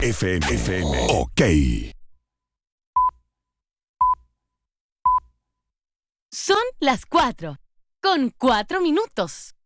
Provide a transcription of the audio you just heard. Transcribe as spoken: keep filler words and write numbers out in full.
F M. F M. Ok. Son las cuatro, con cuatro minutos.